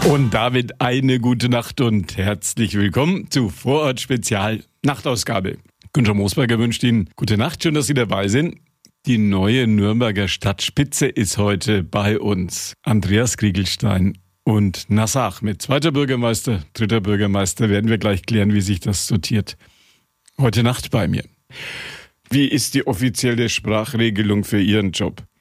Und damit eine gute Nacht und herzlich willkommen zu Vorort Spezial Nachtausgabe. Günther Moosberger wünscht Ihnen gute Nacht, schön, dass Sie dabei sind. Die neue Nürnberger Stadtspitze ist heute bei uns. Andreas Kriegelstein und Nasser Ahmed. Zweiter Bürgermeister, dritter Bürgermeister, werden wir gleich klären, wie sich das sortiert. Heute Nacht bei mir. Wie ist die offizielle Sprachregelung für Ihren Job?